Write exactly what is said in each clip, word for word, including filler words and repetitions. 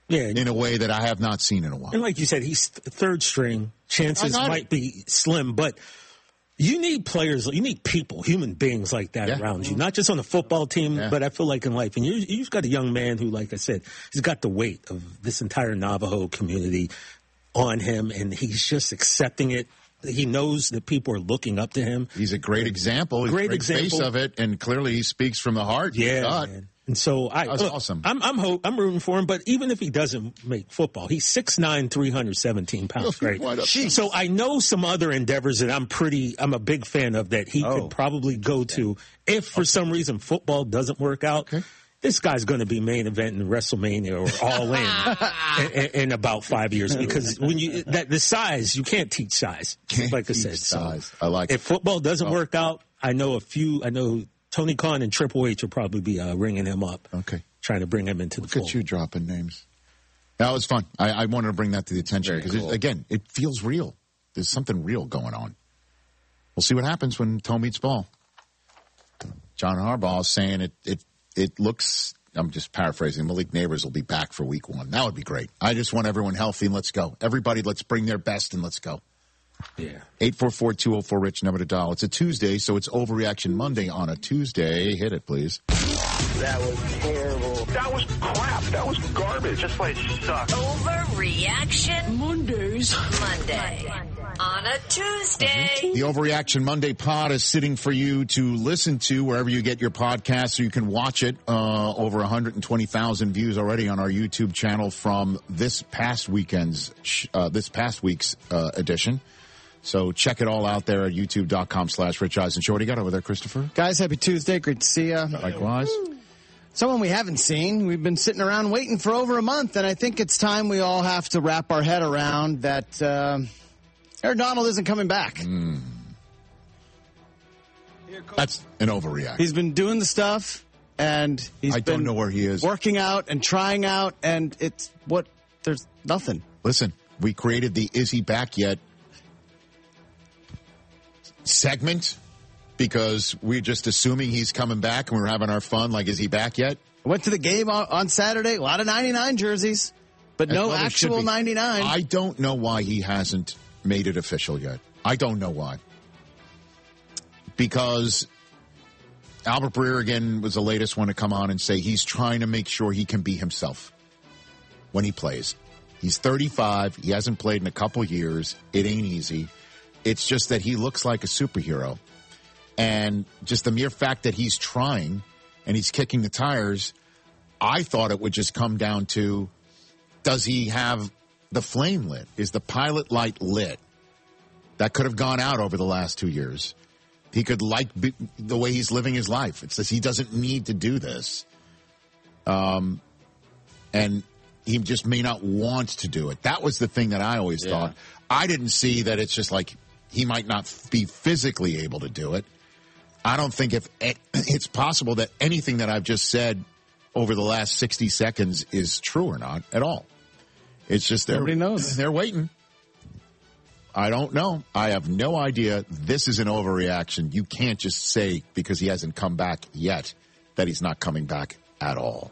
Yeah. in a way that I have not seen in a while. And like you said, he's th- third string. Chances might it. be slim, but you need players, you need people, human beings like that yeah. around you, not just on the football team, yeah. but I feel like in life. And you, you've got a young man who, like I said, he's got the weight of this entire Navajo community on him, and he's just accepting it. He knows that people are looking up to him. He's a great example. He's great a great example. face of it, and clearly he speaks from the heart. Yeah, man. And so I, that was look, awesome. I'm I'm, ho- I'm rooting for him. But even if he doesn't make football, he's six nine, three hundred seventeen pounds. Oh, right? So I know some other endeavors that I'm pretty. I'm a big fan of that he oh. could probably go to if for okay. some reason football doesn't work out. Okay. This guy's going to be main event in WrestleMania or All In, in in about five years because when you that the size you can't teach size. Can't like I teach said, size. So I like if it. football doesn't oh. work out, I know a few. I know Tony Khan and Triple H will probably be uh, ringing him up. Okay. Trying to bring him into the Look fold. at you dropping names. That was fun. I, I wanted to bring that to the attention because, cool. again, it feels real. There's something real going on. We'll see what happens when toe meets ball. John Harbaugh is saying it, it, it looks, I'm just paraphrasing, Malik Neighbors will be back for week one. That would be great. I just want everyone healthy and let's go. Everybody, let's bring their best and let's go. Yeah. eight four four, two oh four, RICH, number to dial. It's a Tuesday, so it's Overreaction Monday on a Tuesday. Hit it, please. That was terrible. That was crap. That was garbage. This place sucks. Overreaction Mondays. Monday. On a Tuesday. The Overreaction Monday pod is sitting for you to listen to wherever you get your podcasts, so you can watch it. Uh, over one hundred twenty thousand views already on our YouTube channel from this past weekend's, uh, this past week's uh, edition. So check it all out there at youtube.com slash Rich Eisen. What do you got over there, Christopher? Guys, happy Tuesday. Great to see you. Likewise. Someone we haven't seen. We've been sitting around waiting for over a month, and I think it's time we all have to wrap our head around that uh, Aaron Donald isn't coming back. Mm. That's an overreaction. He's been doing the stuff, and he's I been don't know where he is. Working out and trying out, and it's what there's nothing. Listen, we created the Is He Back Yet segment because we're just assuming he's coming back and we're having our fun. Like, is he back yet? I went to the game on, on Saturday. A lot of ninety-nine jerseys, but no well, actual ninety-nine. I don't know why he hasn't made it official yet. I don't know why. Because Albert Breer, again, was the latest one to come on and say he's trying to make sure he can be himself when he plays. He's thirty-five. He hasn't played in a couple years. It ain't easy. It's just that he looks like a superhero. And just the mere fact that he's trying and he's kicking the tires, I thought it would just come down to, does he have the flame lit? Is the pilot light lit? That could have gone out over the last two years. He could like be, the way he's living his life. It's just he doesn't need to do this. Um, and he just may not want to do it. That was the thing that I always yeah. thought. I didn't see that it's just like he might not be physically able to do it. I don't think if it, it's possible that anything that I've just said over the last sixty seconds is true or not at all. It's just they're, nobody knows. They're waiting. I don't know. I have no idea. This is an overreaction. You can't just say because he hasn't come back yet that he's not coming back at all.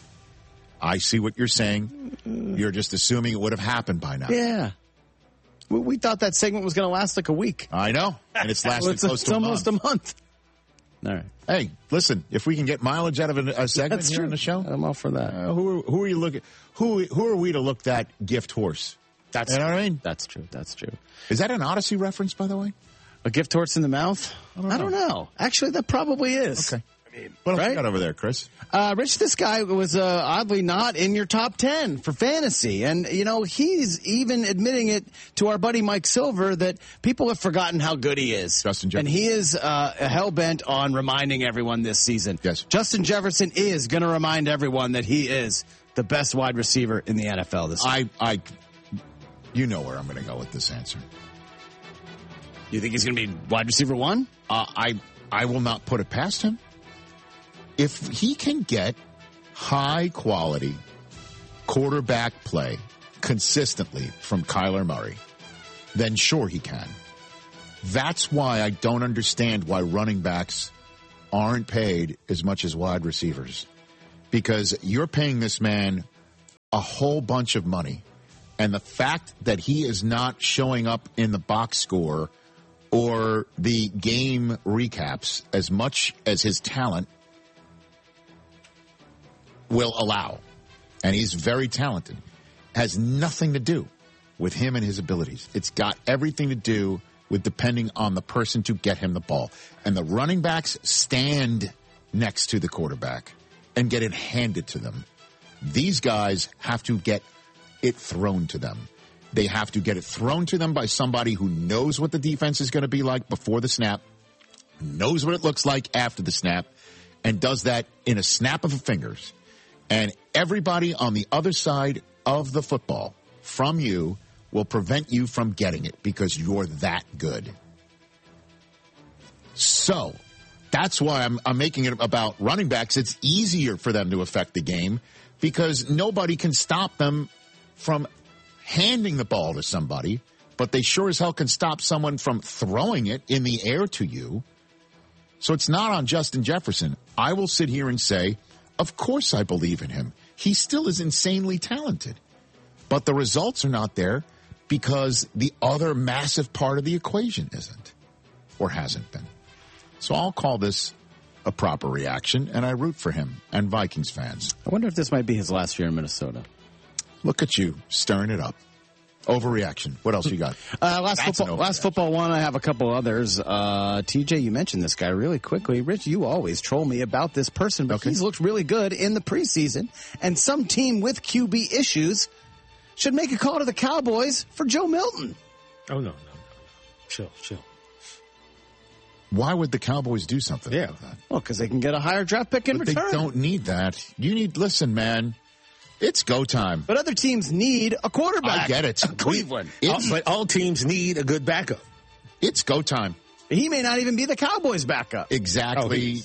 I see what you're saying. You're just assuming it would have happened by now. Yeah. We, we thought that segment was going to last like a week. I know. And it's lasted well, it's, close it's to a almost month. a month. All right. Hey, listen, if we can get mileage out of a, a segment That's here true. on the show. I'm all for that. Uh, who, are, who are you looking? Who, who are we to look that gift horse? That's you know true. what I mean? That's true. That's true. Is that an Odyssey reference, by the way? A gift horse in the mouth? I don't know. I don't know. Actually, that probably is. Okay. I mean, what else right? you got over there, Chris? Uh, Rich, this guy was uh, oddly not in your top ten for fantasy. And, you know, he's even admitting it to our buddy Mike Silver that people have forgotten how good he is. Justin Jefferson. And he is uh, hell-bent on reminding everyone this season. Yes. Justin Jefferson is going to remind everyone that he is the best wide receiver in the N F L this year. I, I, you know where I'm going to go with this answer. You think he's going to be wide receiver one? Uh, I, I will not put it past him. If he can get high quality quarterback play consistently from Kyler Murray, then sure he can. That's why I don't understand why running backs aren't paid as much as wide receivers. Because you're paying this man a whole bunch of money. And the fact that he is not showing up in the box score or the game recaps as much as his talent will allow, and he's very talented, has nothing to do with him and his abilities. It's got everything to do with depending on the person to get him the ball. And the running backs stand next to the quarterback and get it handed to them. These guys have to get it thrown to them. They have to get it thrown to them by somebody who knows what the defense is going to be like before the snap, knows what it looks like after the snap, and does that in a snap of the fingers. And everybody on the other side of the football from you will prevent you from getting it because you're that good. So that's why I'm, I'm making it about running backs. It's easier for them to affect the game because nobody can stop them from handing the ball to somebody, but they sure as hell can stop someone from throwing it in the air to you. So it's not on Justin Jefferson. I will sit here and say, of course I believe in him. He still is insanely talented. But the results are not there because the other massive part of the equation isn't or hasn't been. So I'll call this a proper reaction, and I root for him and Vikings fans. I wonder if this might be his last year in Minnesota. Look at you, stirring it up. Overreaction. What else you got? Uh, last football, last football one, I have a couple others. Uh, T J, you mentioned this guy really quickly. Rich, you always troll me about this person, but Okay. he's looked really good in the preseason. And some team with Q B issues should make a call to the Cowboys for Joe Milton. Oh, no, no, no, no. Chill, chill. Why would the Cowboys do something Yeah. like that? Well, because they can get a higher draft pick in But return. they don't need that. You need, listen, man, it's go time. But other teams need a quarterback. I get it. Cleveland. All, It's, but all teams need a good backup. it's go time. He may not even be the Cowboys' backup. Exactly Oh, he's-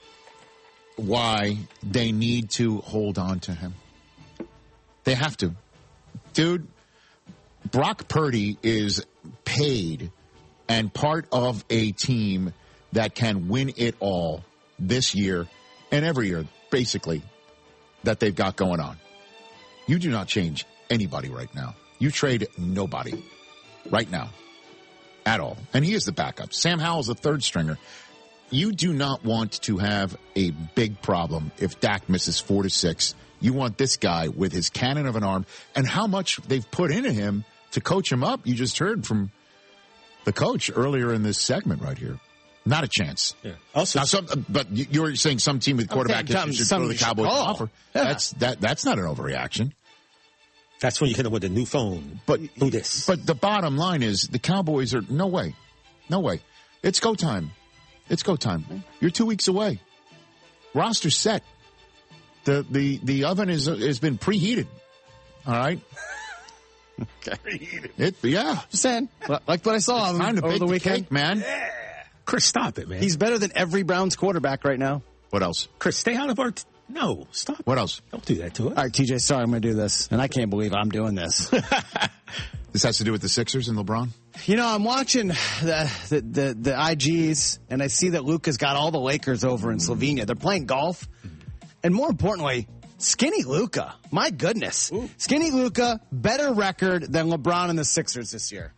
why they need to hold on to him. They have to. Dude, Brock Purdy is paid and part of a team that can win it all this year and every year, basically, that they've got going on. You do not change anybody right now. You trade nobody right now at all. And he is the backup. Sam Howell's the third stringer. You do not want to have a big problem if Dak misses four to six. You want this guy with his cannon of an arm and how much they've put into him to coach him up. You just heard from the coach earlier in this segment right here. Not a chance. Yeah. Also, Now, some, but you- you're saying some team with quarterback saying issues should some- throw the some Cowboys should an call. offer. Yeah. That's that. That's not an overreaction. that's when you hit them with a new phone. But Who this? But the bottom line is the Cowboys are no way, no way. It's go time. It's go time. You're two weeks away. Roster set. The the the oven is has been preheated. All right. Okay. It yeah. Just saying. Like what I saw Time to over bake the the weekend. cake, man. Chris, stop it, man. He's better than every Browns quarterback right now. What else? Chris, stay out of our... T- no, stop. What else? Don't do that to us. All right, T J, sorry, I'm going to do this. And I can't believe I'm doing this. This has to do with the Sixers and LeBron. You know, I'm watching the, the, the, the I Gs, and I see that Luka's got all the Lakers over in Slovenia. They're playing golf. And more importantly, Skinny Luka. My goodness. Ooh. Skinny Luka, better record than LeBron and the Sixers this year.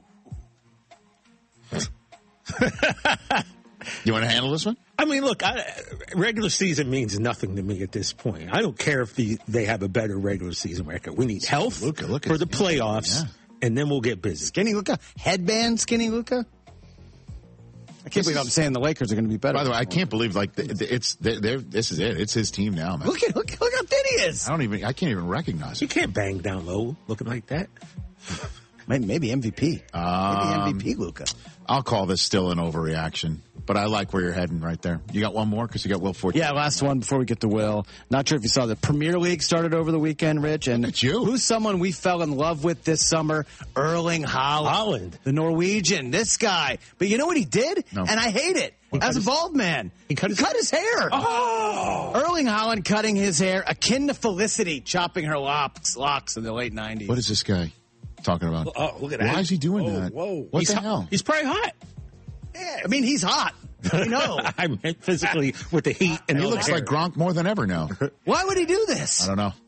You want to handle this one? I mean, look, I, regular season means nothing to me at this point. I don't care if the, they have a better regular season record. We need health Luka, look for at the him. playoffs, Yeah. and then we'll get busy. Skinny Luka? Headband Skinny Luka? I can't believe I'm saying the Lakers are going to be better. By the way, I can't believe like the, the, it's they're, they're, this is it. It's his team now, man. Look at look, look how thin he is. I don't even I can't even recognize You it. can't bang down low looking like that. Maybe, maybe M V P. Um, maybe M V P Luka. I'll call this still an overreaction, but I like where you're heading right there. You got one more because you got Will Forte. Yeah, last one before we get to Will. Not sure if you saw the Premier League started over the weekend, Rich. And at you. Who's someone we fell in love with this summer? Erling Haaland. Holland. The Norwegian, this guy. But you know what he did? No. And I hate it. As a bald man. He cut his- his hair. Oh! Erling Haaland cutting his hair, akin to Felicity chopping her locks, locks in the late nineties. What is this guy talking about? Oh, look at that. Why is he doing Whoa, that? Whoa. What he's the hot. hell? He's probably hot. Yeah, I mean, he's hot. I know. I meant physically with the heat and He all the looks hair. like Gronk more than ever now. Why would he do this? I don't know.